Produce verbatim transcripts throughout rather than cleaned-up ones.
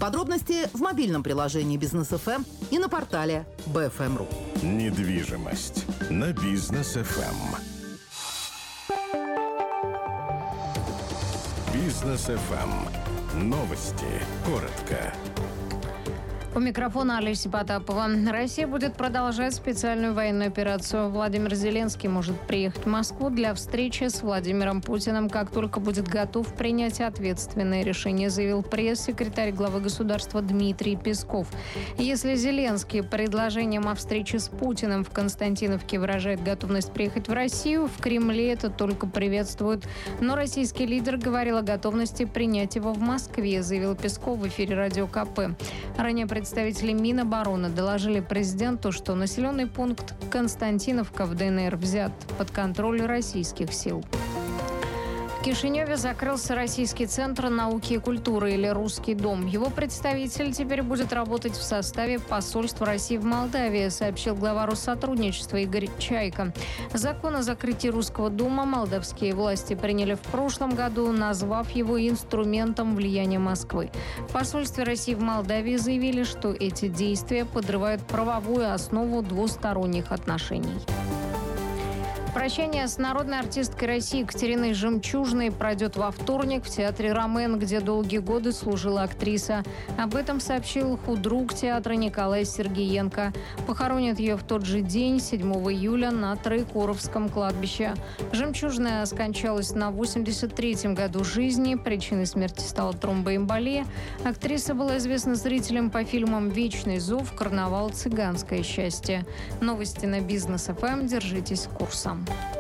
Подробности в мобильном приложении Бизнес эф эм и на портале би эф эм точка ру. Недвижимость на Бизнес эф эм. Бизнес эф эм. Новости. Коротко. У микрофона Олеся Потапова. Россия будет продолжать специальную военную операцию. Владимир Зеленский может приехать в Москву для встречи с Владимиром Путиным, как только будет готов принять ответственное решение, заявил пресс-секретарь главы государства Дмитрий Песков. Если Зеленский предложением о встрече с Путиным в Константиновке выражает готовность приехать в Россию, в Кремле это только приветствуют. Но российский лидер говорил о готовности принять его в Москве, заявил Песков в эфире радио ка пэ. Ранее представители Минобороны доложили президенту, что населенный пункт Константиновка в дэ эн эр взят под контроль российских сил. В Кишиневе закрылся Российский центр науки и культуры, или Русский дом. Его представитель теперь будет работать в составе посольства России в Молдавии, сообщил глава Россотрудничества Игорь Чайка. Закон о закрытии Русского дома молдавские власти приняли в прошлом году, назвав его инструментом влияния Москвы. В посольстве России в Молдавии заявили, что эти действия подрывают правовую основу двусторонних отношений. Прощание с народной артисткой России Екатериной Жемчужной пройдет во вторник в театре «Ромен», где долгие годы служила актриса. Об этом сообщил худрук театра Николай Сергеенко. Похоронят ее в тот же день, седьмого июля, на Троекуровском кладбище. Жемчужная скончалась на восемьдесят третьем году жизни. Причиной смерти стала тромбоэмболия. Актриса была известна зрителям по фильмам «Вечный зов», «Карнавал», «Цыганское счастье». Новости на Бизнес эф эм. Держитесь курса.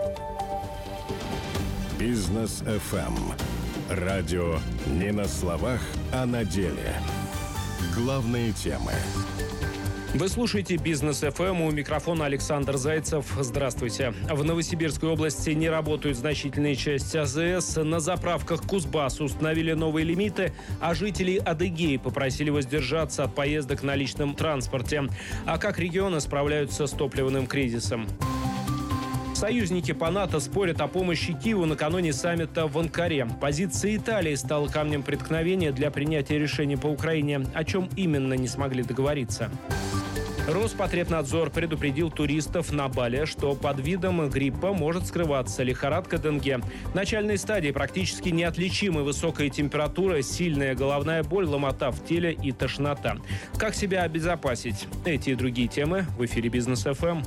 Бизнес эф эм. Радио не на словах, а на деле. Главные темы. Вы слушаете Бизнес эф эм, у микрофона Александр Зайцев. Здравствуйте. В Новосибирской области не работают значительные части а зэ эс. На заправках Кузбасс установили новые лимиты, а жителей Адыгеи попросили воздержаться от поездок на личном транспорте. А как регионы справляются с топливным кризисом? Союзники по НАТО спорят о помощи Киеву накануне саммита в Анкаре. Позиция Италии стала камнем преткновения для принятия решений по Украине. О чем именно не смогли договориться? Роспотребнадзор предупредил туристов на Бали, что под видом гриппа может скрываться лихорадка денге. В начальной стадии практически неотличимы высокая температура, сильная головная боль, ломота в теле и тошнота. Как себя обезопасить? Эти и другие темы в эфире Бизнес эф эм.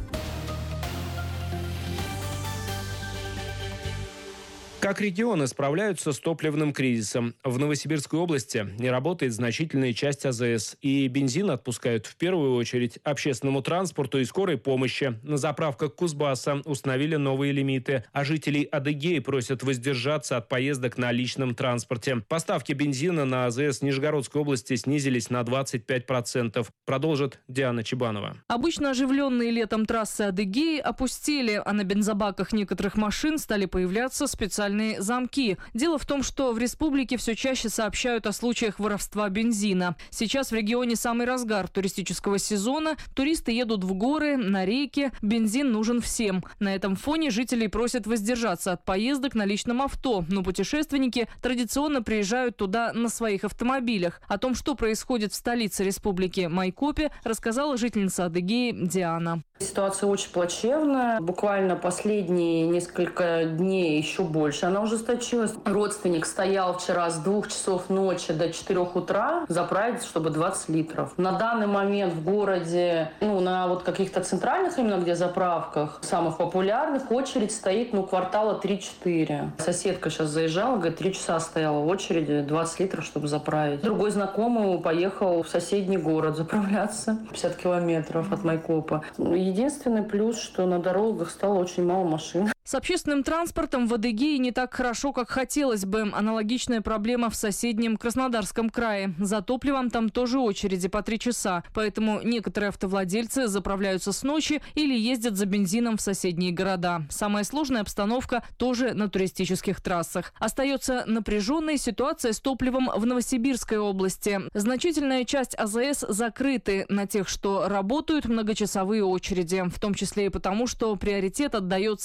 Как регионы справляются с топливным кризисом? В Новосибирской области не работает значительная часть а зэ эс. И бензин отпускают в первую очередь общественному транспорту и скорой помощи. На заправках Кузбасса установили новые лимиты. А жителей Адыгеи просят воздержаться от поездок на личном транспорте. Поставки бензина на а зэ эс Нижегородской области снизились на двадцать пять процентов. Продолжит Диана Чебанова. Обычно оживленные летом трассы Адыгеи опустели, а на бензобаках некоторых машин стали появляться специальные замки. Дело в том, что в республике все чаще сообщают о случаях воровства бензина. Сейчас в регионе самый разгар туристического сезона. Туристы едут в горы, на реки. Бензин нужен всем. На этом фоне жителей просят воздержаться от поездок на личном авто. Но путешественники традиционно приезжают туда на своих автомобилях. О том, что происходит в столице республики Майкопе, рассказала жительница Адыгеи Диана. Ситуация очень плачевная. Буквально последние несколько дней еще больше она ужесточилась. Родственник стоял вчера с двух часов ночи до четырех утра заправить, чтобы двадцать литров. На данный момент в городе, ну, на вот каких-то центральных именно где заправках, самых популярных, очередь стоит, ну, квартала три-четыре. Соседка сейчас заезжала, говорит, три часа стояла в очереди, двадцать литров, чтобы заправить. Другой знакомый поехал в соседний город заправляться, пятьдесят километров от Майкопа. Единственный плюс, что на дорогах стало очень мало машин. С общественным транспортом в Адыгее не так хорошо, как хотелось бы. Аналогичная проблема в соседнем Краснодарском крае. За топливом там тоже очереди по три часа. Поэтому некоторые автовладельцы заправляются с ночи или ездят за бензином в соседние города. Самая сложная обстановка тоже на туристических трассах. Остается напряженная ситуация с топливом в Новосибирской области. Значительная часть а зэ эс закрыты. На тех, что работают, многочасовые очереди. В том числе и потому, что приоритет отдается заправкам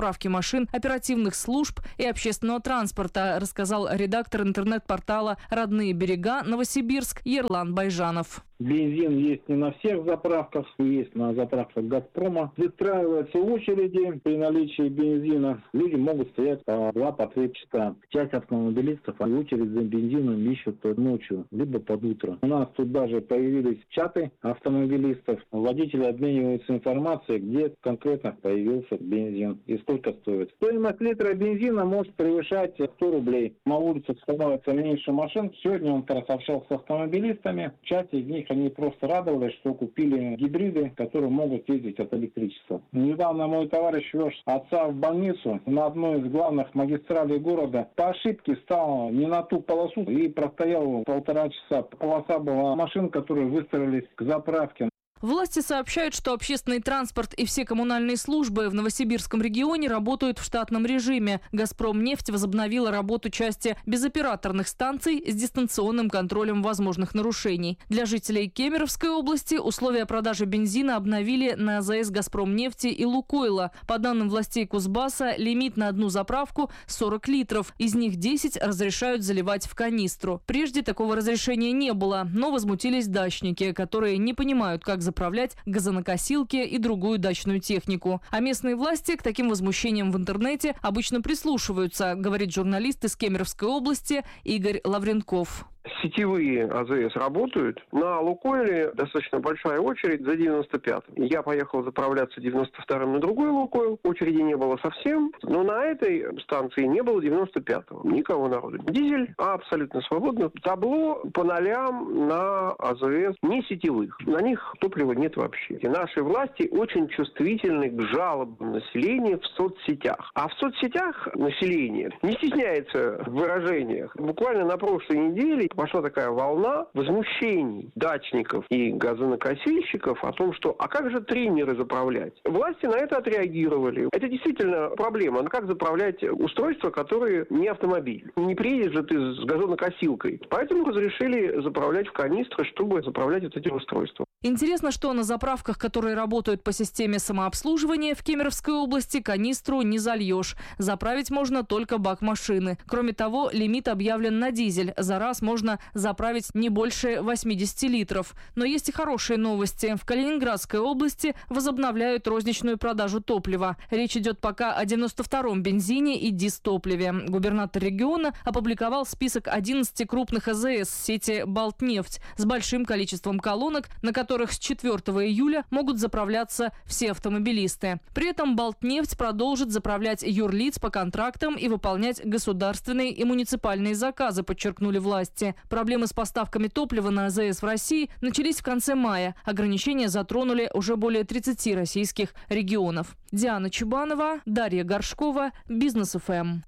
заправки машин, оперативных служб и общественного транспорта, рассказал редактор интернет-портала «Родные берега» Новосибирск Ерлан Байжанов. Бензин есть не на всех заправках, есть на заправках «Газпрома». Выстраиваются очереди при наличии бензина. Люди могут стоять по два, по три часа. Часть автомобилистов очередь за бензином ищут ночью, либо под утро. У нас тут даже появились чаты автомобилистов. Водители обмениваются информацией, где конкретно появился бензин и сколько стоит. Стоимость литра бензина может превышать сто рублей. На улицах становится меньше машин. Сегодня он как раз общался с автомобилистами. Часть из них они просто радовались, что купили гибриды, которые могут ездить от электричества. Недавно мой товарищ вез отца в больницу на одной из главных магистралей города. По ошибке стал не на ту полосу и простоял полтора часа. Полоса была машин, которые выстроились к заправке. Власти сообщают, что общественный транспорт и все коммунальные службы в Новосибирском регионе работают в штатном режиме. «Газпромнефть» возобновила работу части безоператорных станций с дистанционным контролем возможных нарушений. Для жителей Кемеровской области условия продажи бензина обновили на АЗС «Газпромнефти» и «Лукойла». По данным властей Кузбасса, лимит на одну заправку – сорок литров. Из них десять разрешают заливать в канистру. Прежде такого разрешения не было, но возмутились дачники, которые не понимают, как заправлять заправлять газонокосилки и другую дачную технику. А местные власти к таким возмущениям в интернете обычно прислушиваются, говорит журналист из Кемеровской области Игорь Лавренков. Сетевые АЗС работают. На «Лукойле» достаточно большая очередь за девяносто пятым. Я поехал заправляться девяносто вторым на другой «Лукойл». Очереди не было совсем. Но на этой станции не было девяносто пятого. Никого народу. Дизель абсолютно свободно. Табло по нолям на АЗС не сетевых. На них топлива нет вообще. И наши власти очень чувствительны к жалобам населения в соцсетях. А в соцсетях население не стесняется в выражениях. Буквально на прошлой неделе пошла такая волна возмущений дачников и газонокосильщиков о том, что а как же тренеры заправлять? Власти на это отреагировали. Это действительно проблема. Как заправлять устройства, которые не автомобиль? Не приедешь же ты с газонокосилкой. Поэтому разрешили заправлять в канистры, чтобы заправлять вот эти устройства. Интересно, что на заправках, которые работают по системе самообслуживания в Кемеровской области, канистру не зальешь. Заправить можно только бак машины. Кроме того, лимит объявлен на дизель. За раз можно заправить не больше восьмидесяти литров. Но есть и хорошие новости. В Калининградской области возобновляют розничную продажу топлива. Речь идет пока о девяносто втором бензине и дизтопливе. Губернатор региона опубликовал список одиннадцати крупных АЗС сети «Балтнефть» с большим количеством колонок, на которых с четвёртого июля могут заправляться все автомобилисты. При этом «Балтнефть» продолжит заправлять юрлиц по контрактам и выполнять государственные и муниципальные заказы, подчеркнули власти. Проблемы с поставками топлива на АЗС в России начались в конце мая. Ограничения затронули уже более тридцати российских регионов. Диана Чубанова, Дарья Горшкова, Бизнес ФМ.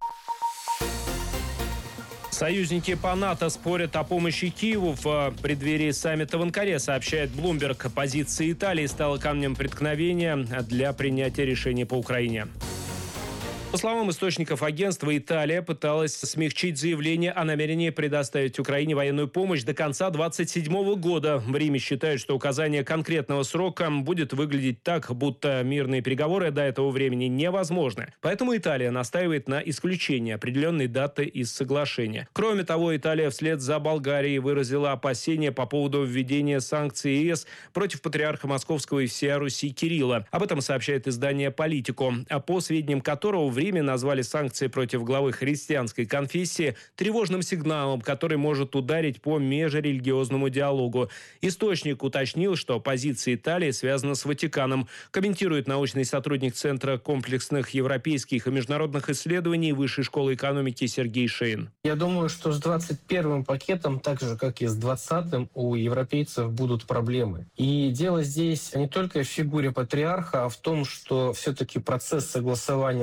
Союзники по НАТО спорят о помощи Киеву в преддверии саммита в Анкаре, сообщает Bloomberg. Позиция Италии стала камнем преткновения для принятия решения по Украине. По словам источников агентства, Италия пыталась смягчить заявление о намерении предоставить Украине военную помощь до конца двадцать седьмого года. В Риме считают, что указание конкретного срока будет выглядеть так, будто мирные переговоры до этого времени невозможны. Поэтому Италия настаивает на исключении определенной даты из соглашения. Кроме того, Италия вслед за Болгарией выразила опасения по поводу введения санкций ЕС против патриарха Московского и всея Руси Кирилла. Об этом сообщает издание «Политико», а по сведениям которого в Риме назвали санкции против главы христианской конфессии тревожным сигналом, который может ударить по межрелигиозному диалогу. Источник уточнил, что позиция Италии связана с Ватиканом, комментирует научный сотрудник Центра комплексных европейских и международных исследований Высшей школы экономики Сергей Шейн. Я думаю, что с двадцать первым пакетом, так же как и с двадцатым, у европейцев будут проблемы. И дело здесь не только в фигуре патриарха, а в том, что все-таки процесс согласования санкций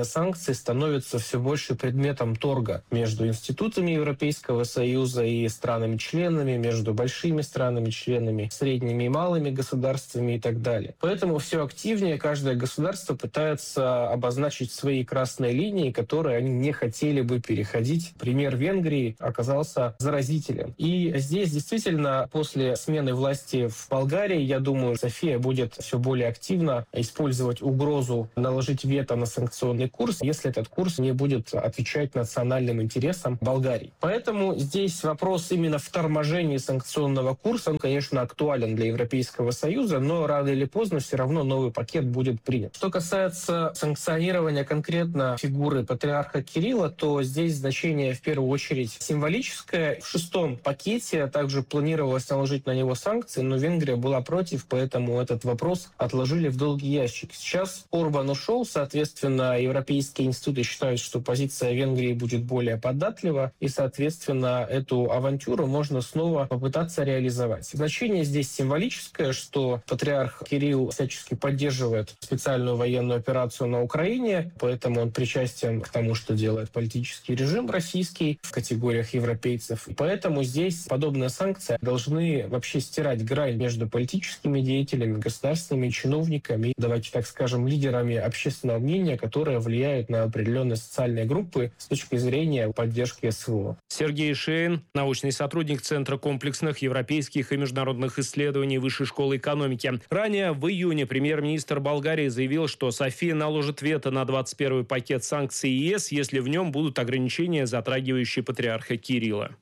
санкции становятся все больше предметом торга между институтами Европейского Союза и странами-членами, между большими странами-членами, средними и малыми государствами и так далее. Поэтому все активнее каждое государство пытается обозначить свои красные линии, которые они не хотели бы переходить. Пример Венгрии оказался заразителен. И здесь действительно после смены власти в Болгарии, я думаю, София будет все более активно использовать угрозу наложить вето на санкционный курс, если этот курс не будет отвечать национальным интересам Болгарии. Поэтому здесь вопрос именно в торможении санкционного курса, он, конечно, актуален для Европейского Союза, но рано или поздно все равно новый пакет будет принят. Что касается санкционирования конкретно фигуры патриарха Кирилла, то здесь значение в первую очередь символическое. В шестом пакете также планировалось наложить на него санкции, но Венгрия была против, поэтому этот вопрос отложили в долгий ящик. Сейчас Орбан ушел, соответственно, европейские институты считают, что позиция Венгрии будет более податлива, и, соответственно, эту авантюру можно снова попытаться реализовать. Значение здесь символическое, что патриарх Кирилл всячески поддерживает специальную военную операцию на Украине, поэтому он причастен к тому, что делает политический режим российский в категориях европейцев. И поэтому здесь подобные санкции должны вообще стирать грань между политическими деятелями, государственными чиновниками, давайте так скажем, лидерами общественного мнения, которые влияют на определенные социальные группы с точки зрения поддержки СВО. Сергей Шейн, научный сотрудник Центра комплексных европейских и международных исследований Высшей школы экономики. Ранее в июне премьер-министр Болгарии заявил, что София наложит вето на двадцать первый пакет санкций ЕС, если в нем будут ограничения, затрагивающие патриарха Кирилла.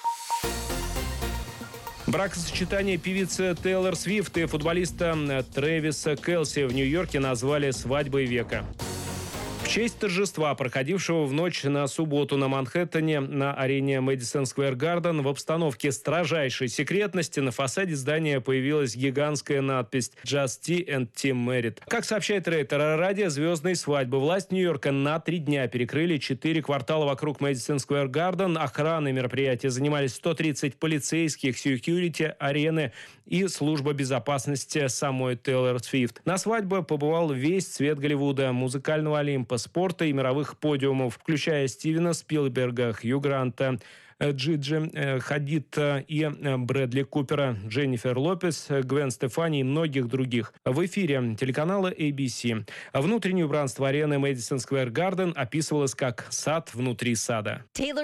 Бракосочетание певицы Тейлор Свифт и футболиста Трэвиса Келси в Нью-Йорке назвали «свадьбой века». В честь торжества, проходившего в ночь на субботу на Манхэттене на арене Мэдисон Сквер Гарден, в обстановке строжайшей секретности на фасаде здания появилась гигантская надпись «Just T and Team Married». Как сообщает Рейтер, ради звездной свадьбы власть Нью-Йорка на три дня перекрыли четыре квартала вокруг Мэдисон Сквер Гарден. Охраной мероприятия занимались сто тридцать полицейских, секьюрити арены и служба безопасности самой Тейлор Свифт. На свадьбу побывал весь цвет Голливуда, музыкального Олимпа, спорта и мировых подиумов, включая Стивена Спилберга, Хью Гранта, Джиджи Хадид и Брэдли Купера, Дженнифер Лопес, Гвен Стефани и многих других. В эфире телеканала эй би си. Внутреннее убранство арены Мэдисон Сквер Гарден описывалось как сад внутри сада.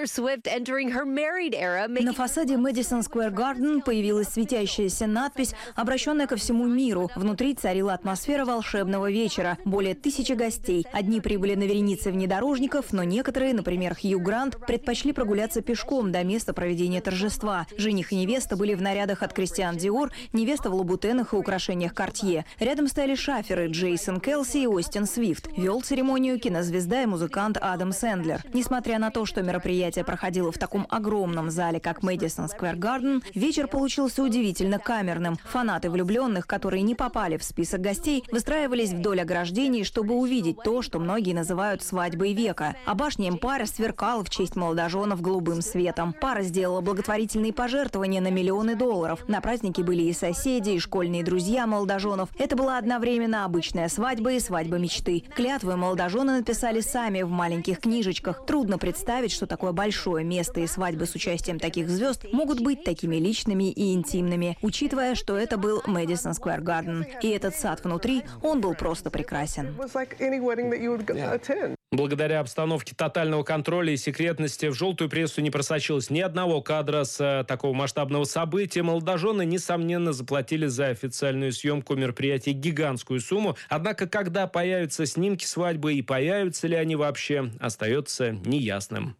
На фасаде Мэдисон Сквер Гарден появилась светящаяся надпись, обращенная ко всему миру. Внутри царила атмосфера волшебного вечера. Более тысячи гостей. Одни прибыли на веренице внедорожников, но некоторые, например, Хью Грант, предпочли прогуляться пешком до места проведения торжества. Жених и невеста были в нарядах от Кристиан Диор, невеста в лабутенах и украшениях Картье. Рядом стояли шаферы Джейсон Келси и Остин Свифт. Вел церемонию кинозвезда и музыкант Адам Сэндлер. Несмотря на то, что мероприятие проходило в таком огромном зале, как Мэдисон Сквер Гарден, вечер получился удивительно камерным. Фанаты влюбленных, которые не попали в список гостей, выстраивались вдоль ограждений, чтобы увидеть то, что многие называют свадьбой века. А башня Эмпайр сверкала в честь молодоженов голубым светом. Пара сделала благотворительные пожертвования на миллионы долларов. На празднике были и соседи, и школьные друзья молодоженов. Это была одновременно обычная свадьба и свадьба мечты. Клятвы молодожены написали сами в маленьких книжечках. Трудно представить, что такое большое место и свадьбы с участием таких звезд могут быть такими личными и интимными, учитывая, что это был Мэдисон Сквер Гарден. И этот сад внутри, он был просто прекрасен. Благодаря обстановке тотального контроля и секретности в желтую прессу не просочилось ни одного кадра с а, такого масштабного события. Молодожены, несомненно, заплатили за официальную съемку мероприятия гигантскую сумму. Однако, когда появятся снимки свадьбы и появятся ли они вообще, остается неясным.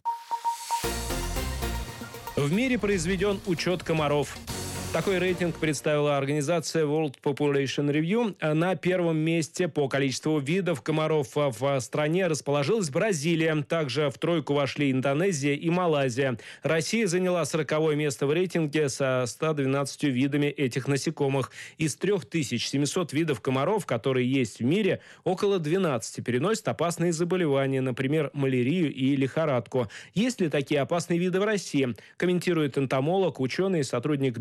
В мире произведен учет комаров. Такой рейтинг представила организация World Population Review. На первом месте по количеству видов комаров в стране расположилась Бразилия. Также в тройку вошли Индонезия и Малайзия. Россия заняла сороковое место в рейтинге со ста двенадцатью видами этих насекомых. Из трёх тысяч семисот видов комаров, которые есть в мире, около двенадцати переносят опасные заболевания, например, малярию и лихорадку. Есть ли такие опасные виды в России? Комментирует энтомолог, ученый, сотрудник биофака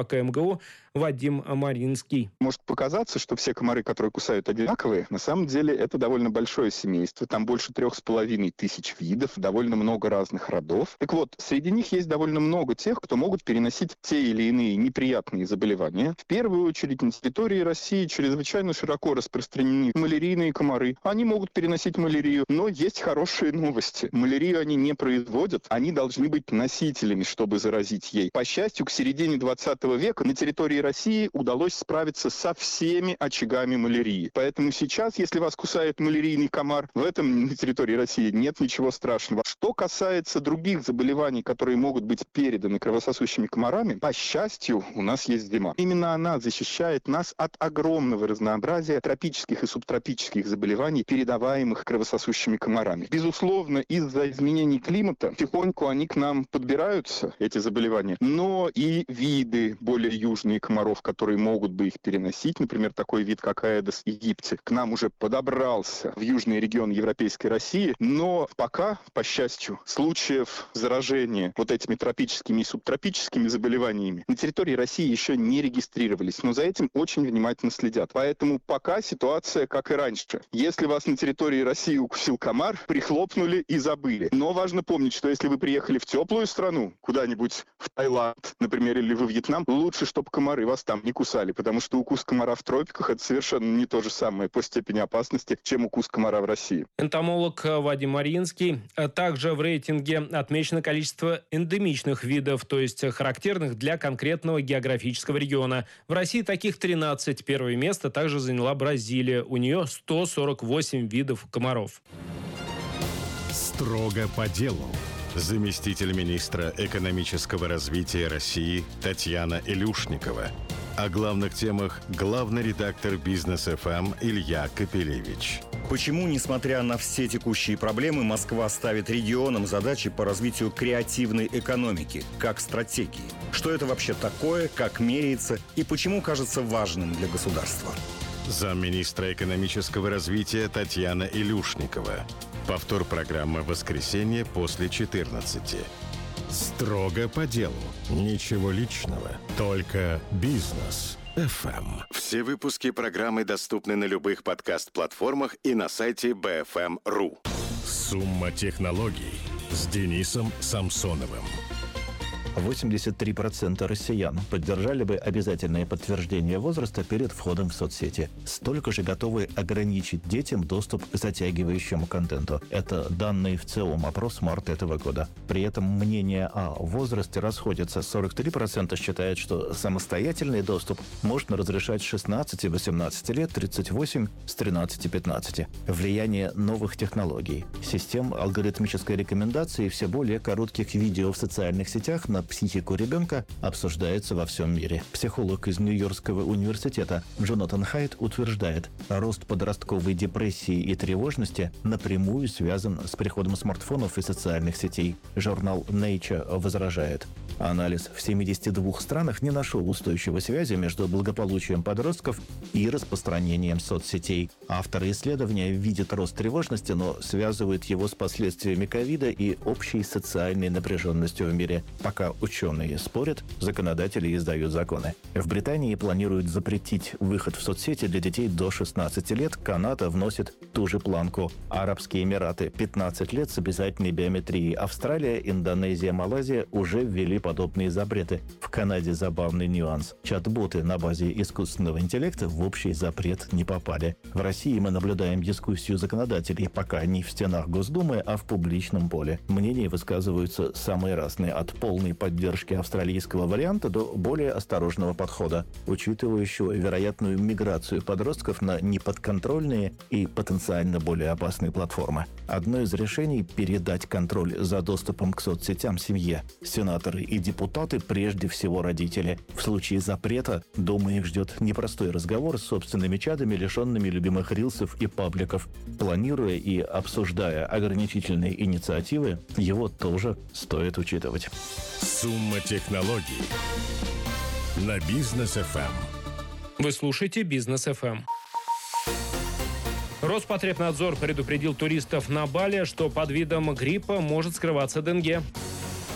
МГУ Вадим Маринский. Может показаться, что все комары, которые кусают, одинаковые. На самом деле это довольно большое семейство. Там больше трех с половиной тысяч видов, довольно много разных родов. Так вот, среди них есть довольно много тех, кто могут переносить те или иные неприятные заболевания. В первую очередь на территории России чрезвычайно широко распространены малярийные комары. Они могут переносить малярию, но есть хорошие новости. Малярию они не производят, они должны быть носителями, чтобы заразить ей. По счастью, к середине двадцатого века на территории России удалось справиться со всеми очагами малярии. Поэтому сейчас, если вас кусает малярийный комар, в этом на территории России нет ничего страшного. Что касается других заболеваний, которые могут быть переданы кровососущими комарами, по счастью, у нас есть зима. Именно она защищает нас от огромного разнообразия тропических и субтропических заболеваний, передаваемых кровососущими комарами. Безусловно, из-за изменений климата потихоньку они к нам подбираются, эти заболевания, но и виды более южные комаров, которые могут бы их переносить, например, такой вид, как Aedes aegypti, к нам уже подобрался в южный регион Европейской России, но пока, по счастью, случаев заражения вот этими тропическими и субтропическими заболеваниями на территории России еще не регистрировались, но за этим очень внимательно следят. Поэтому пока ситуация как и раньше. Если вас на территории России укусил комар, прихлопнули и забыли. Но важно помнить, что если вы приехали в теплую страну, куда-нибудь в Таиланд, например, или во Вьетнам, лучше, чтобы комары вас там не кусали, потому что укус комара в тропиках — это совершенно не то же самое по степени опасности, чем укус комара в России. Энтомолог Вадим Маринский. Также в рейтинге отмечено количество эндемичных видов, то есть характерных для конкретного географического региона. В России таких тринадцать. Первое место также заняла Бразилия. У нее сто сорок восемь видов комаров. Строго по делу. Заместитель министра экономического развития России Татьяна Илюшникова. О главных темах главный редактор «Бизнес-эф эм» Илья Капелевич. Почему, несмотря на все текущие проблемы, Москва ставит регионам задачи по развитию креативной экономики, как стратегии? Что это вообще такое, как меряется и почему кажется важным для государства? Замминистра экономического развития Татьяна Илюшникова. Повтор программы в воскресенье после четырнадцати. Строго по делу. Ничего личного. Только бизнес-эф эм. Все выпуски программы доступны на любых подкаст-платформах и на сайте би эф эм точка ру. Сумма технологий с Денисом Самсоновым. восемьдесят три процента россиян поддержали бы обязательное подтверждение возраста перед входом в соцсети. Столько же готовы ограничить детям доступ к затягивающему контенту. Это данные в целом опрос марта этого года. При этом мнения о возрасте расходятся. сорок три процента считают, что самостоятельный доступ можно разрешать с шестнадцати-восемнадцати лет, тридцать восемь процентов с тринадцати-пятнадцати. Влияние новых технологий, систем алгоритмической рекомендации и все более коротких видео в социальных сетях на психику ребенка обсуждается во всем мире. Психолог из Нью-Йоркского университета Джонатан Хайт утверждает, рост подростковой депрессии и тревожности напрямую связан с приходом смартфонов и социальных сетей. Журнал Nature возражает. Анализ в семидесяти двух странах не нашел устойчивой связи между благополучием подростков и распространением соцсетей. Авторы исследования видят рост тревожности, но связывают его с последствиями ковида и общей социальной напряженностью в мире. Пока ученые спорят, законодатели издают законы. В Британии планируют запретить выход в соцсети для детей до шестнадцати лет. Канада вносит ту же планку. Арабские Эмираты – пятнадцать лет с обязательной биометрией. Австралия, Индонезия, Малайзия уже ввели подобные запреты. В Канаде забавный нюанс. Чат-боты на базе искусственного интеллекта в общий запрет не попали. В России мы наблюдаем дискуссию законодателей, пока не в стенах Госдумы, а в публичном поле. Мнения высказываются самые разные, от полной поддержки австралийского варианта до более осторожного подхода, учитывающего вероятную миграцию подростков на неподконтрольные и потенциально более опасные платформы. Одно из решений – передать контроль за доступом к соцсетям семье. Сенаторы и депутаты, прежде всего родители. В случае запрета дома их ждет непростой разговор с собственными чадами, лишенными любимых рилсов и пабликов. Планируя и обсуждая ограничительные инициативы, его тоже стоит учитывать. Сумма технологий на Бизнес-эф эм. Вы слушаете Бизнес-эф эм. Роспотребнадзор предупредил туристов на Бали, что под видом гриппа может скрываться денге.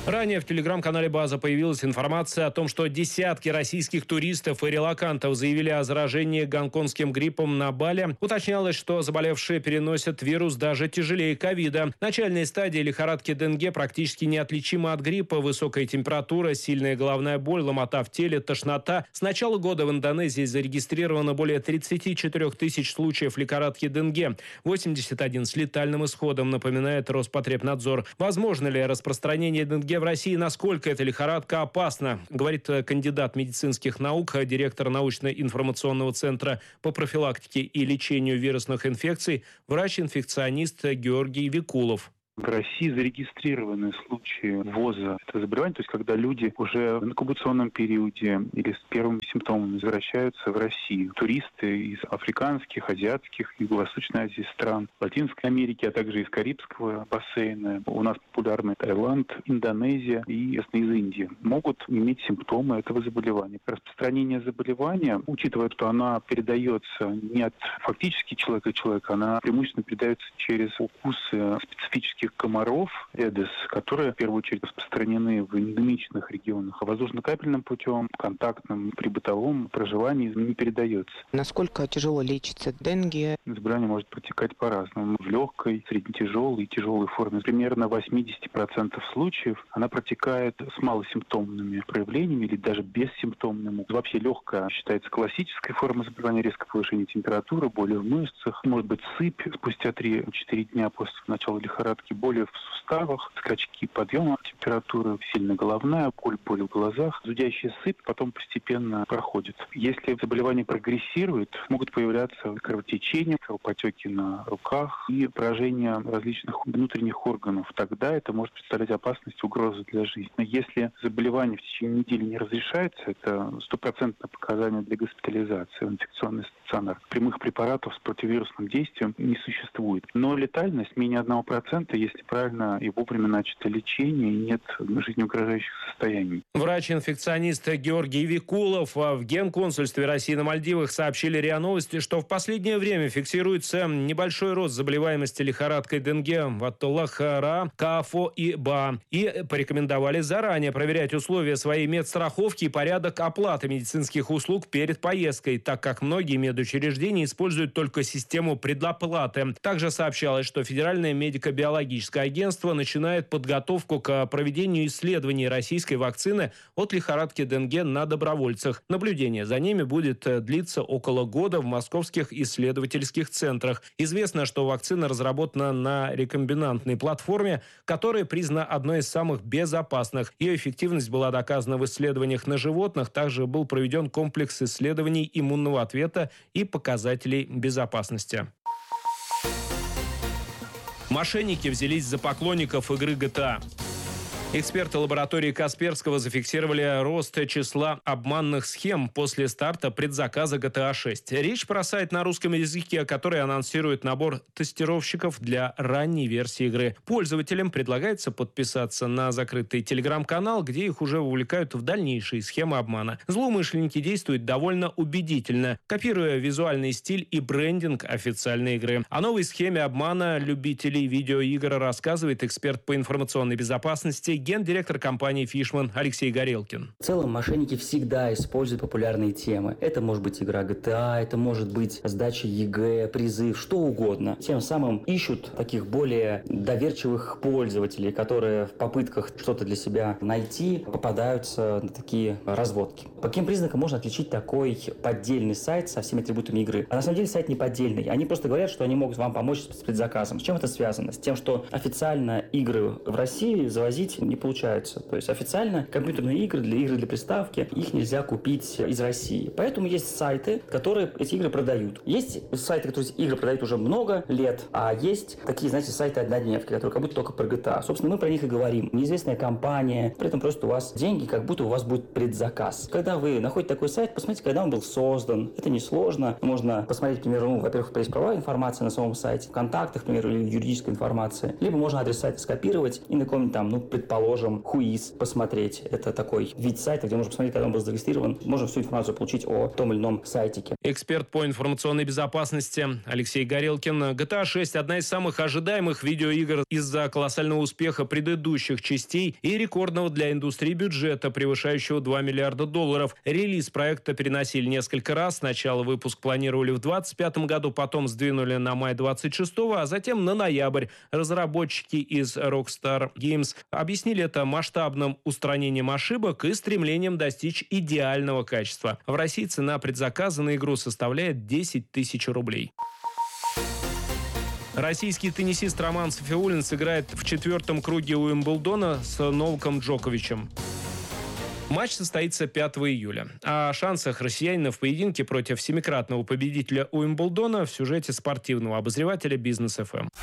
Ранее в телеграм-канале «База» появилась информация о том, что десятки российских туристов и релокантов заявили о заражении гонконгским гриппом на Бали. Уточнялось, что заболевшие переносят вирус даже тяжелее ковида. Начальная стадия лихорадки денге практически неотличима от гриппа. Высокая температура, сильная головная боль, ломота в теле, тошнота. С начала года в Индонезии зарегистрировано более тридцати четырёх тысяч случаев лихорадки денге. восемьдесят один с летальным исходом, напоминает Роспотребнадзор. Возможно ли распространение денге в России, насколько эта лихорадка опасна, говорит кандидат медицинских наук, директор научно-информационного центра по профилактике и лечению вирусных инфекций, врач-инфекционист Георгий Викулов. В России зарегистрированы случаи ввоза этого заболевания, то есть когда люди уже в инкубационном периоде или с первыми симптомами возвращаются в Россию. Туристы из африканских, азиатских, Юго-Восточной Азии стран, Латинской Америки, а также из Карибского бассейна. У нас популярны Таиланд, Индонезия и, естественно, из Индии. Могут иметь симптомы этого заболевания. Распространение заболевания, учитывая, что она передается не от фактически человека к человеку, она преимущественно передается через укусы специфических комаров, Эдес, которые в первую очередь распространены в эндемичных регионах, а воздушно-капельным путем, контактным, при бытовом проживании не передается. Насколько тяжело лечится денге? Заболевание может протекать по-разному. В легкой, среднетяжелой и тяжелой форме. Примерно в восемьдесят процентов случаев она протекает с малосимптомными проявлениями или даже бессимптомными. Вообще легкая считается классической формой заболевания, резкое повышение температуры, боли в мышцах, может быть сыпь спустя три-четыре дня после начала лихорадки, боли в суставах, скачки подъема температуры, сильная головная боль, боли в глазах, зудящая сыпь потом постепенно проходит. Если заболевание прогрессирует, могут появляться кровотечения, кровопотеки на руках и поражение различных внутренних органов. Тогда это может представлять опасность, угрозу для жизни. Если заболевание в течение недели не разрешается, это стопроцентное показание для госпитализации в инфекционный стационар. Прямых препаратов с противовирусным действием не существует. Но летальность менее одного процента, если правильно и вовремя начато лечение, и нет жизнеугрожающих состояний. Врач-инфекционист Георгий Викулов. В Генконсульстве России на Мальдивах сообщили РИА Новости, что в последнее время фиксируется небольшой рост заболеваемости лихорадкой денге в Атталахара, Каафо и Ба. И порекомендовали заранее проверять условия своей медстраховки и порядок оплаты медицинских услуг перед поездкой, так как многие медучреждения используют только систему предоплаты. Также сообщалось, что Федеральное медико-биологическое агентство начинает подготовку к проведению исследований российской вакцины от лихорадки денге на добровольцах. Наблюдение за ними будет длиться около года в московских исследовательских центрах. Известно, что вакцина разработана на рекомбинантной платформе, которая признана одной из самых безопасных. Ее эффективность была доказана в исследованиях на животных. Также был проведен комплекс исследований иммунного ответа и показателей безопасности. Мошенники взялись за поклонников игры джи ти эй. Эксперты лаборатории Касперского зафиксировали рост числа обманных схем после старта предзаказа джи ти эй шесть. Речь про сайт на русском языке, который анонсирует набор тестировщиков для ранней версии игры. Пользователям предлагается подписаться на закрытый телеграм-канал, где их уже вовлекают в дальнейшие схемы обмана. Злоумышленники действуют довольно убедительно, копируя визуальный стиль и брендинг официальной игры. О новой схеме обмана любителей видеоигр рассказывает эксперт по информационной безопасности, гендиректор компании Fishman Алексей Горелкин. В целом мошенники всегда используют популярные темы. Это может быть игра джи ти эй, это может быть сдача ЕГЭ, призыв, что угодно. Тем самым ищут таких более доверчивых пользователей, которые в попытках что-то для себя найти попадаются на такие разводки. По каким признакам можно отличить такой поддельный сайт со всеми атрибутами игры? А на самом деле сайт не поддельный. Они просто говорят, что они могут вам помочь с предзаказом. С чем это связано? С тем, что официально игры в России завозить не получается. То есть официально компьютерные игры, для игры для приставки, их нельзя купить из России. Поэтому есть сайты, которые эти игры продают. Есть сайты, которые эти игры продают уже много лет, а есть такие, знаете, сайты-однодневки, которые как будто только про джи ти эй. Собственно, мы про них и говорим. Неизвестная компания, при этом просто у вас деньги, как будто у вас будет предзаказ. Когда вы находите такой сайт, посмотрите, когда он был создан. Это несложно. Можно посмотреть, к примеру, ну, во-первых, пресс-правовая информация на самом сайте, в контактах, к примеру, или юридическая информация. Либо можно адрес сайта скопировать и на каком-нибудь там, ну, предположим, предположим, Хуиз посмотреть. Это такой вид сайта, где можно посмотреть, когда он был зарегистрирован. Можно всю информацию получить о том или ином сайтике. Эксперт по информационной безопасности Алексей Горелкин. джи ти эй шесть – одна из самых ожидаемых видеоигр из-за колоссального успеха предыдущих частей и рекордного для индустрии бюджета, превышающего два миллиарда долларов. Релиз проекта переносили несколько раз. Сначала выпуск планировали в двадцать пятом году, потом сдвинули на май двадцать шестого, а затем на ноябрь. Разработчики из Rockstar Games объяснили это масштабным устранением ошибок и стремлением достичь идеального качества. В России цена предзаказа на игру составляет десять тысяч рублей. Российский теннисист Роман Софиуллин сыграет в четвертом круге Уимблдона с Новаком Джоковичем. Матч состоится пятого июля. О шансах россиянина в поединке против семикратного победителя Уимблдона в сюжете спортивного обозревателя Бизнес эф эм.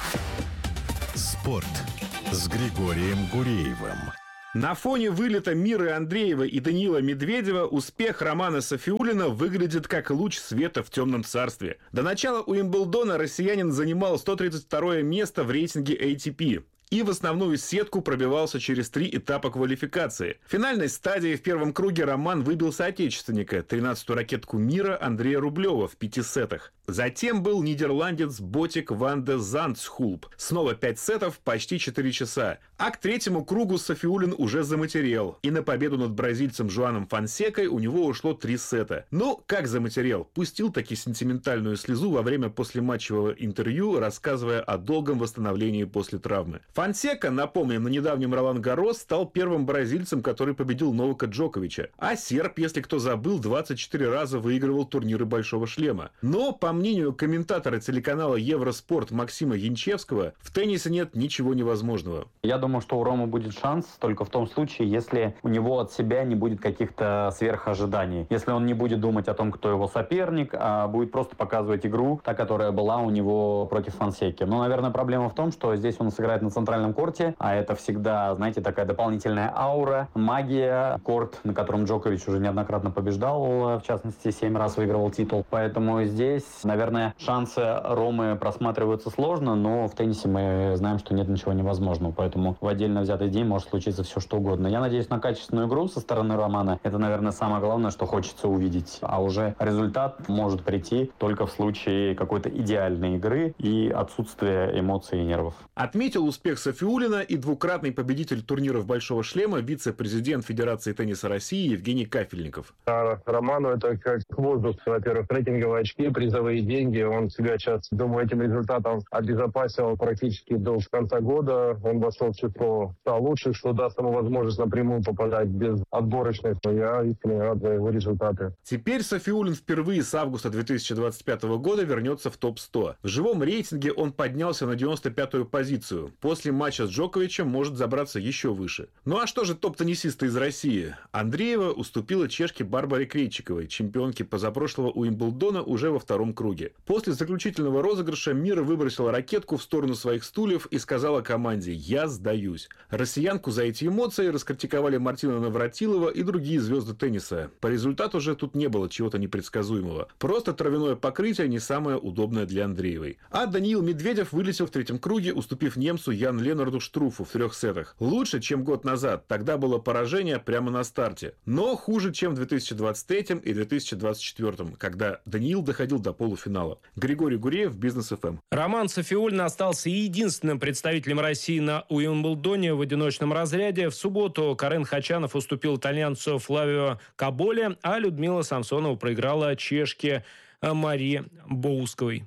Спорт с Григорием Гуреевым. На фоне вылета Миры Андреевой и Даниила Медведева успех Романа Софиуллина выглядит как луч света в темном царстве. До начала Уимблдона россиянин занимал сто тридцать второе место в рейтинге эй ти пи. И в основную сетку пробивался через три этапа квалификации. В финальной стадии в первом круге Роман выбил соотечественника, тринадцатую ракетку мира Андрея Рублева в пяти сетах. Затем был нидерландец Ботик ван де Зандсхулп. Снова пять сетов, почти четыре часа. А к третьему кругу Софиуллин уже заматерел. И на победу над бразильцем Жуаном Фонсекой у него ушло три сета. Но как заматерел? Пустил таки сентиментальную слезу во время послематчевого интервью, рассказывая о долгом восстановлении после травмы. Фонсека, напомним, на недавнем Ролан-Гаррос стал первым бразильцем, который победил Новака Джоковича. А серб, если кто забыл, двадцать четыре раза выигрывал турниры Большого шлема. Но, по мнению комментатора телеканала Евроспорт Максима Янчевского, в теннисе нет ничего невозможного. Я думаю, что у Ромы будет шанс только в том случае, если у него от себя не будет каких-то сверхожиданий. Если он не будет думать о том, кто его соперник, а будет просто показывать игру, та, которая была у него против Фонсеки. Но, наверное, проблема в том, что здесь он сыграет на центральном корте, а это всегда, знаете, такая дополнительная аура, магия. Корт, на котором Джокович уже неоднократно побеждал, в частности, семь раз выигрывал титул. Поэтому здесь, наверное, шансы Ромы просматриваются сложно, но в теннисе мы знаем, что нет ничего невозможного. Поэтому в отдельно взятый день может случиться все, что угодно. Я надеюсь на качественную игру со стороны Романа. Это, наверное, самое главное, что хочется увидеть. А уже результат может прийти только в случае какой-то идеальной игры и отсутствия эмоций и нервов. Отметил успех Софиуллина и двукратный победитель турниров Большого шлема, вице-президент Федерации тенниса России Евгений Кафельников. А Роману это как воздух. Во-первых, рейтинговые очки, призовые деньги. Он себя сейчас, думаю, этим результатом обезопасил практически до конца года. Он вошел в число ста лучших, что даст ему возможность напрямую попадать без отборочных. Я искренне рад за его результаты. Теперь Софиуллин впервые с августа две тысячи двадцать пятого года вернется в топ сто. В живом рейтинге он поднялся на девяносто пятую позицию. После матча с Джоковичем может забраться еще выше. Ну а что же топ-теннисисты из России? Андреева уступила чешке Барбаре Крейчиковой, чемпионке позапрошлого Уимблдона, уже во втором круге. После заключительного розыгрыша Мира выбросила ракетку в сторону своих стульев и сказала команде «Я сдаюсь». Россиянку за эти эмоции раскритиковали Мартина Навратилова и другие звезды тенниса. По результату же тут не было чего-то непредсказуемого. Просто травяное покрытие не самое удобное для Андреевой. А Даниил Медведев вылетел в третьем круге, уступив немцу Ян Ленарду Штруфу в трех сетах. Лучше, чем год назад. Тогда было поражение прямо на старте. Но хуже, чем в две тысячи двадцать третьем и две тысячи двадцать четвёртом, когда Даниил доходил до полуфинала. Григорий Гуреев, Бизнес эф эм. Роман Софиуллин остался единственным представителем России на Уимблдоне в одиночном разряде. В субботу Карен Хачанов уступил итальянцу Флавио Каболе, а Людмила Самсонова проиграла чешке Мари Боусковой.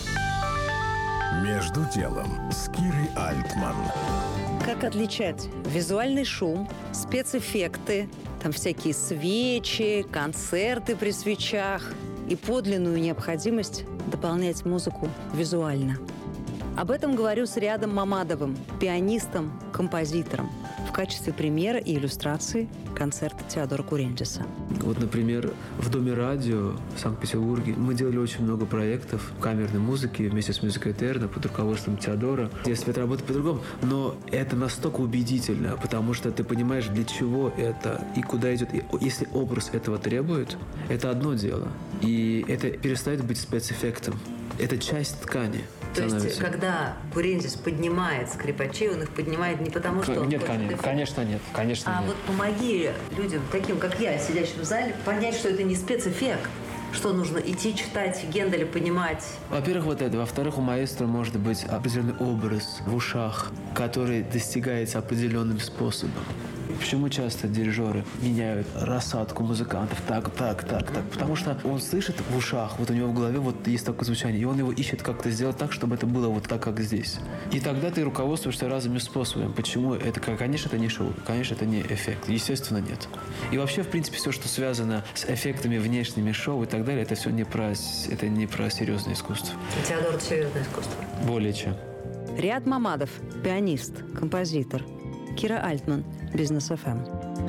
Между делом с Кирой Альтман. Как отличать визуальный шум, спецэффекты, там всякие свечи, концерты при свечах и подлинную необходимость дополнять музыку визуально? Об этом говорю с Риадом Мамадовым, пианистом, композитором, в качестве примера и иллюстрации концерта Теодора Курендиса. Вот, например, в Доме радио в Санкт-Петербурге мы делали очень много проектов камерной музыки вместе с Музыкой Этерна под руководством Теодора. Здесь свет работает по-другому, но это настолько убедительно, потому что ты понимаешь, для чего это и куда идет. И если образ этого требует, это одно дело. И это перестает быть спецэффектом. Это часть ткани. То есть, когда Бурензис поднимает скрипачей, он их поднимает не потому, что... Нет, он конечно, конечно нет, конечно а нет. вот помоги людям, таким как я, сидящим в зале, понять, что это не спецэффект. Что нужно идти читать Генделя, понимать? Во-первых, вот это. Во-вторых, у маэстро может быть определенный образ в ушах, который достигается определенным способом. Почему часто дирижеры меняют рассадку музыкантов так, так, так, так? Потому что он слышит в ушах, вот у него в голове вот есть такое звучание, и он его ищет как-то сделать так, чтобы это было вот так, как здесь. И тогда ты руководствуешься разными способами. Почему? Это, конечно, это не шоу, конечно, это не эффект. Естественно, нет. И вообще, в принципе, все, что связано с эффектами внешними шоу и так далее, это все не про, это не про серьезное искусство. Теодор, это серьезное искусство. Более чем. Риат Мамадов, пианист, композитор. Кира Альтман, Бизнес эф эм.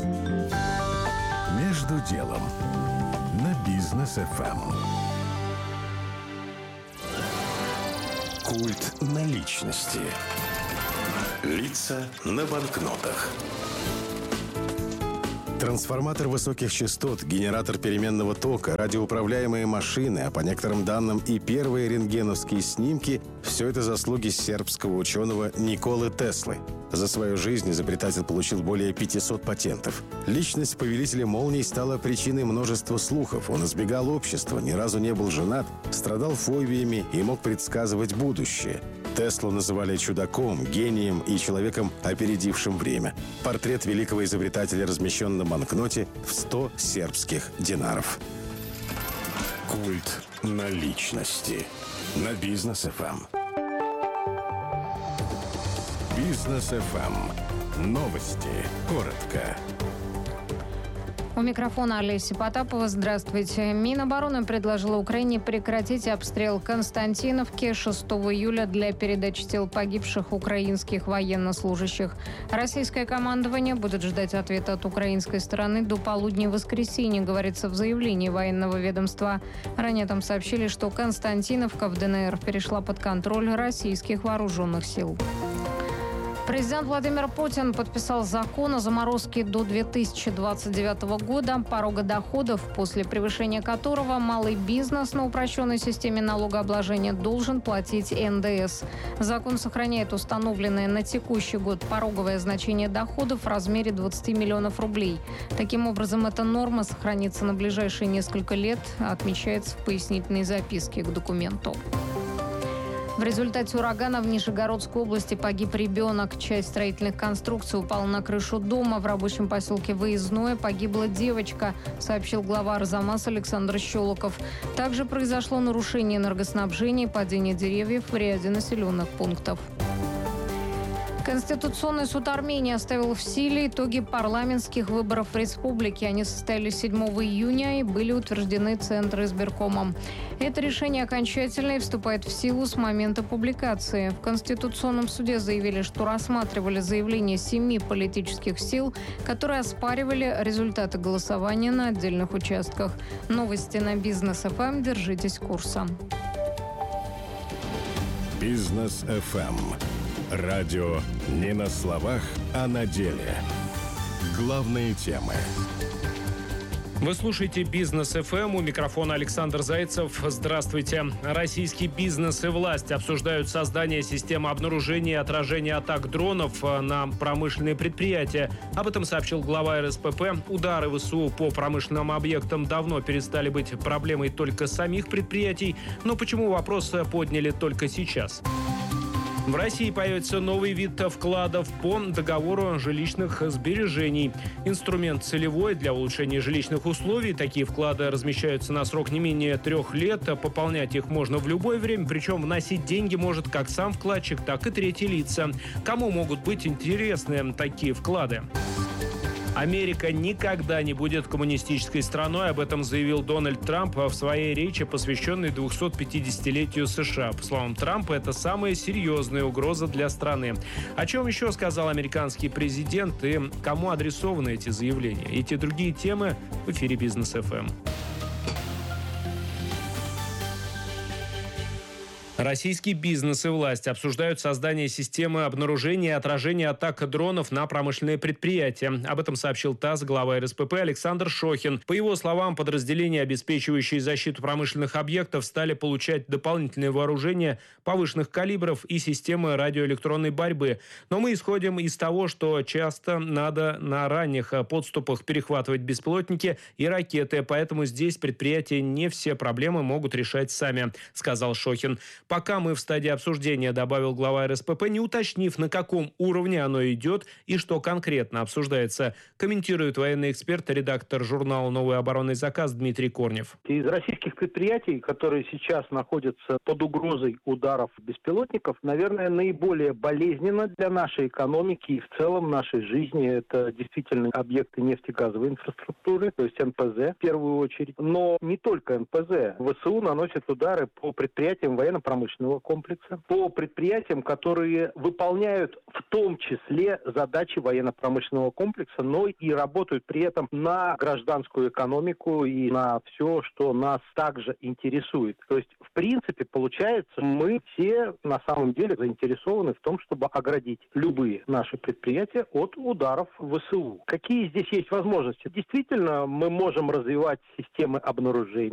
Между делом на Бизнес эф эм. Культ наличности. Лица на банкнотах. Трансформатор высоких частот, генератор переменного тока, радиоуправляемые машины, а по некоторым данным и первые рентгеновские снимки – все это заслуги сербского ученого Николы Теслы. За свою жизнь изобретатель получил более пятисот патентов. Личность повелителя молний стала причиной множества слухов. Он избегал общества, ни разу не был женат, страдал фобиями и мог предсказывать будущее. Теслу называли чудаком, гением и человеком, опередившим время. Портрет великого изобретателя размещен на банкноте в сто сербских динаров. Культ наличности на Бизнес эф эм. Бизнес эф эм. Новости. Коротко. У микрофона Олеся Потапова. Здравствуйте. Минобороны предложила Украине прекратить обстрел Константиновки шестого июля для передачи тел погибших украинских военнослужащих. Российское командование будет ждать ответа от украинской стороны до полудня воскресенья, говорится в заявлении военного ведомства. Ранее там сообщили, что Константиновка в ДНР перешла под контроль российских вооруженных сил. Президент Владимир Путин подписал закон о заморозке до две тысячи двадцать девятого года порога доходов, после превышения которого малый бизнес на упрощенной системе налогообложения должен платить эн дэ эс. Закон сохраняет установленное на текущий год пороговое значение доходов в размере двадцати миллионов рублей. Таким образом, эта норма сохранится на ближайшие несколько лет, отмечается в пояснительной записке к документу. В результате урагана в Нижегородской области погиб ребенок. Часть строительных конструкций упала на крышу дома. В рабочем поселке Выездное погибла девочка, сообщил глава Арзамас Александр Щелоков. Также произошло нарушение энергоснабжения и падение деревьев в ряде населенных пунктов. Конституционный суд Армении оставил в силе итоги парламентских выборов в республике. Они состоялись седьмого июня и были утверждены Центризбиркомом. Это решение окончательное и вступает в силу с момента публикации. В Конституционном суде заявили, что рассматривали заявления семи политических сил, которые оспаривали результаты голосования на отдельных участках. Новости на Бизнес эф эм. Держитесь курса. Бизнес эф эм. Радио не на словах, а на деле. Главные темы. Вы слушаете Бизнес эф эм. У микрофона Александр Зайцев. Здравствуйте. Российский бизнес и власть обсуждают создание системы обнаружения и отражения атак дронов на промышленные предприятия. Об этом сообщил глава эр эс пэ пэ. Удары вэ эс у по промышленным объектам давно перестали быть проблемой только самих предприятий. Но почему вопрос подняли только сейчас? В России появится новый вид вкладов по договору жилищных сбережений. Инструмент целевой для улучшения жилищных условий. Такие вклады размещаются на срок не менее трех лет. Пополнять их можно в любое время, причем вносить деньги может как сам вкладчик, так и третьи лица. Кому могут быть интересны такие вклады? Америка никогда не будет коммунистической страной. Об этом заявил Дональд Трамп в своей речи, посвященной двухсотпятидесятилетию США. По словам Трампа, это самая серьезная угроза для страны. О чем еще сказал американский президент и кому адресованы эти заявления? Эти и другие темы в эфире Бизнес эф эм. Российский бизнес и власть обсуждают создание системы обнаружения и отражения атак дронов на промышленные предприятия. Об этом сообщил ТАСС глава эр эс пэ пэ Александр Шохин. По его словам, подразделения, обеспечивающие защиту промышленных объектов, стали получать дополнительное вооружение повышенных калибров и системы радиоэлектронной борьбы. Но мы исходим из того, что часто надо на ранних подступах перехватывать беспилотники и ракеты, поэтому здесь предприятия не все проблемы могут решать сами, сказал Шохин. Пока мы в стадии обсуждения, добавил глава эр эс пэ пэ, не уточнив, на каком уровне оно идет и что конкретно обсуждается, комментирует военный эксперт, редактор журнала «Новый оборонный заказ» Дмитрий Корнев. Из российских предприятий, которые сейчас находятся под угрозой ударов беспилотников, наверное, наиболее болезненно для нашей экономики и в целом нашей жизни это действительно объекты нефтегазовой инфраструктуры, то есть эн пэ зэ в первую очередь. Но не только эн пэ зэ. вэ эс у наносит удары по предприятиям военно-промышленного комплекса, по предприятиям, которые выполняют в том числе задачи военно-промышленного комплекса, но и работают при этом на гражданскую экономику и на все, что нас также интересует. То есть, в принципе, получается, мы все на самом деле заинтересованы в том, чтобы оградить любые наши предприятия от ударов вэ эс у. Какие здесь есть возможности? Действительно, мы можем развивать системы обнаружения.